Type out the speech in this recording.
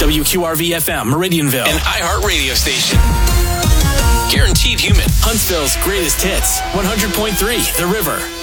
WQRV-FM, Meridianville. An iHeart radio station. Guaranteed human. Huntsville's greatest hits. 100.3 The River.